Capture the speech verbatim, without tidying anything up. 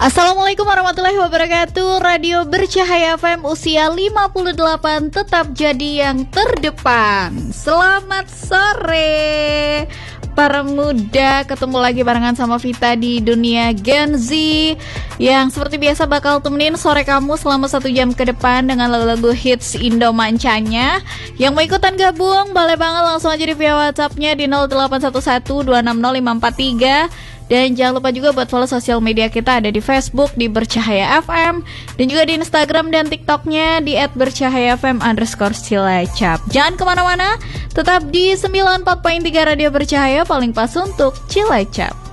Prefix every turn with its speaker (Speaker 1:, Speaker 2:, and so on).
Speaker 1: Assalamualaikum warahmatullahi wabarakatuh. Radio Bercahaya F M usia lima puluh delapan tetap jadi yang terdepan. Selamat sore para muda, ketemu lagi barengan sama Vita di dunia Gen Z yang seperti biasa bakal temenin sore kamu selama satu jam ke depan dengan lagu-lagu hits Indo mancanya. Yang mau ikutan gabung boleh banget langsung aja di via WhatsApp-nya di nol delapan satu satu dua enam nol lima empat tiga. Dan jangan lupa juga buat follow sosial media kita, ada di Facebook di Bercahaya F M dan juga di Instagram dan TikToknya di et bercahayafm underscore Cilacap. Jangan kemana-mana, tetap di sembilan puluh empat koma tiga Radio Bercahaya, paling pas untuk Cilacap.